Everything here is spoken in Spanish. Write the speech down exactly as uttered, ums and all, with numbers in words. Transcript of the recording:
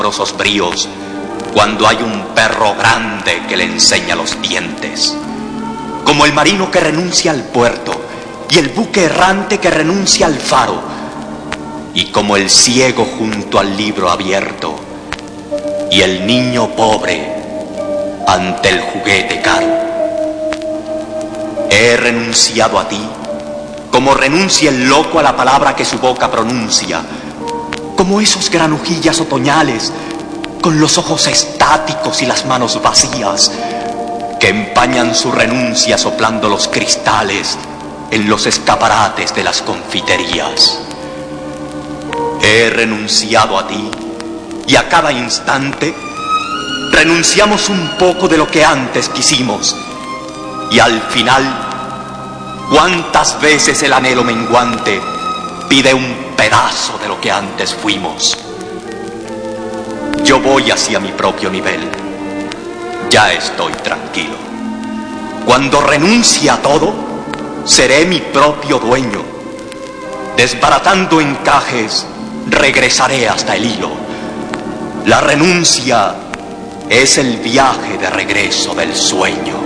sabrosos bríos, cuando hay un perro grande que le enseña los dientes. Como el marino que renuncia al puerto y el buque errante que renuncia al faro, y como el ciego junto al libro abierto y el niño pobre ante el juguete caro. He renunciado a ti como renuncia el loco a la palabra que su boca pronuncia, como esos granujillas otoñales con los ojos estáticos y las manos vacías que empañan su renuncia soplando los cristales en los escaparates de las confiterías. He renunciado a ti y a cada instante renunciamos un poco de lo que antes quisimos, y al final, ¿cuántas veces el anhelo menguante pide un pedazo de lo que antes fuimos? Yo voy hacia mi propio nivel. Ya estoy tranquilo. Cuando renuncie a todo, seré mi propio dueño. Desbaratando encajes, regresaré hasta el hilo. La renuncia es el viaje de regreso del sueño.